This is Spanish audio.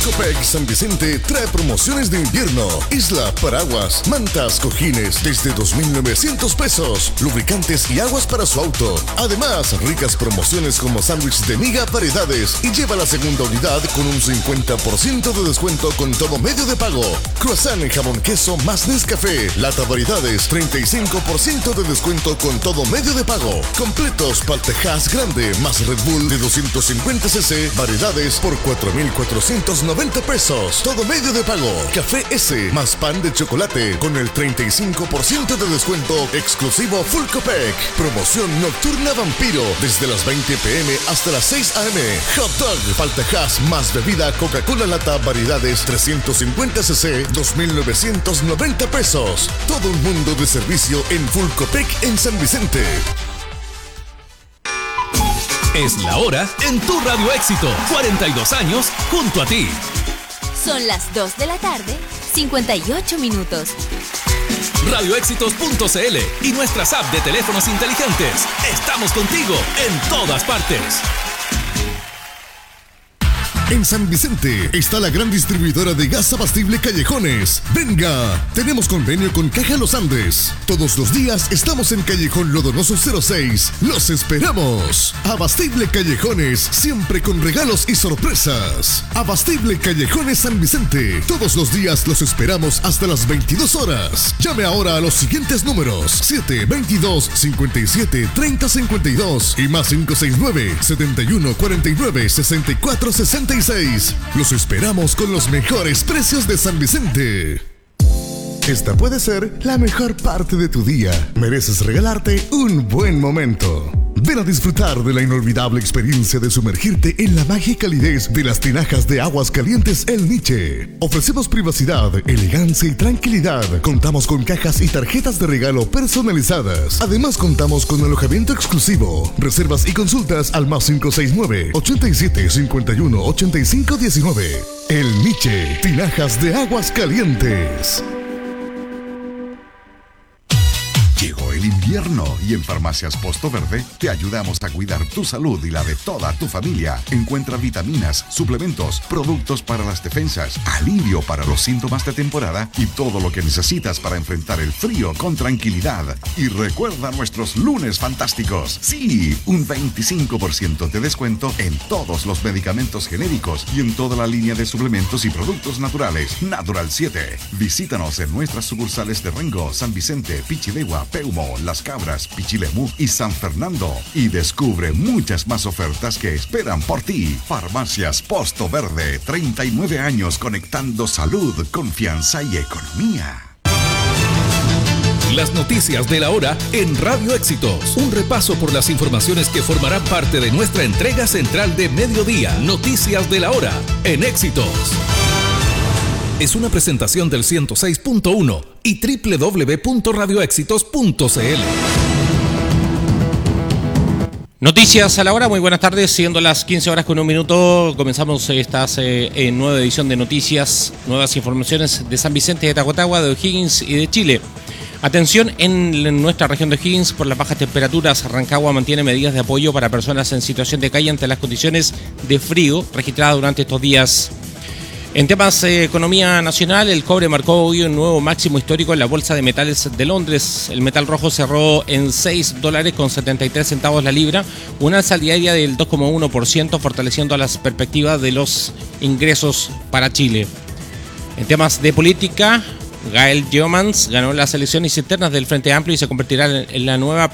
Fulcopec San Vicente trae promociones de invierno. Isla, paraguas, mantas, cojines desde 2,900 pesos. Lubricantes y aguas para su auto. Además, ricas promociones como sándwich de miga variedades. Y lleva la segunda unidad con un 50% de descuento con todo medio de pago. Croissant en jamón queso más Nescafé. Lata variedades, 35% de descuento con todo medio de pago. Completos Paltejas grande más Red Bull de 250 cc. Variedades por 4,490 pesos. Todo medio de pago. Café S más pan de chocolate con el 35% de descuento exclusivo Fulcopec. Promoción nocturna vampiro desde las 20 p.m. hasta las 6 a.m. Hot dog Paltejas más bebida Coca-Cola lata variedades 350 cc 2,990 pesos. Todo un mundo de servicio en Fulcopec en San Vicente. Es la hora en tu Radio Éxito. 42 años junto a ti. Son las 2 de la tarde, 58 minutos. Radioéxitos.cl y nuestras apps de teléfonos inteligentes. Estamos contigo en todas partes. En San Vicente está la gran distribuidora de gas abastible Callejones. ¡Venga! Tenemos convenio con Caja Los Andes. Todos los días estamos en Callejón Lodonoso 06. ¡Los esperamos! Abastible Callejones, siempre con regalos y sorpresas. Abastible Callejones San Vicente. Todos los días los esperamos hasta las 22 horas. Llame ahora a los siguientes números: 722 57 30 52 y más 569 71 49 64 66. Los esperamos con los mejores precios de San Vicente. Esta puede ser la mejor parte de tu día. Mereces regalarte un buen momento. Ven a disfrutar de la inolvidable experiencia de sumergirte en la magia y calidez de las tinajas de aguas calientes El Niche. Ofrecemos privacidad, elegancia y tranquilidad. Contamos con cajas y tarjetas de regalo personalizadas. Además, contamos con alojamiento exclusivo. Reservas y consultas al más 569 87 51 85 19. El Niche, tinajas de aguas calientes. Llegó el invierno y en Farmacias Posto Verde te ayudamos a cuidar tu salud y la de toda tu familia. Encuentra vitaminas, suplementos, productos para las defensas, alivio para los síntomas de temporada y todo lo que necesitas para enfrentar el frío con tranquilidad. Y recuerda nuestros lunes fantásticos. Sí, un 25% de descuento en todos los medicamentos genéricos y en toda la línea de suplementos y productos naturales. Natural 7. Visítanos en nuestras sucursales de Rengo, San Vicente, Pichidegua, Peumo, Las Cabras, Pichilemu y San Fernando. Y descubre muchas más ofertas que esperan por ti. Farmacias Posto Verde, 39 años conectando salud, confianza y economía. Las noticias de la hora en Radio Éxitos. Un repaso por las informaciones que formarán parte de nuestra entrega central de mediodía. Noticias de la hora en Éxitos. Es una presentación del 106.1 y www.radioéxitos.cl. Noticias a la hora, muy buenas tardes, siendo las 15 horas con un minuto, comenzamos esta nueva edición de noticias, nuevas informaciones de San Vicente de Tacotagua, de O'Higgins y de Chile. Atención en nuestra región de O'Higgins por las bajas temperaturas. Rancagua mantiene medidas de apoyo para personas en situación de calle ante las condiciones de frío registradas durante estos días. En temas de economía nacional, el cobre marcó hoy un nuevo máximo histórico en la Bolsa de Metales de Londres. El metal rojo cerró en $6.73 la libra, una alza diaria del 2,1%, fortaleciendo las perspectivas de los ingresos para Chile. En temas de política, Gael Jomans ganó las elecciones internas del Frente Amplio y se convertirá en la nueva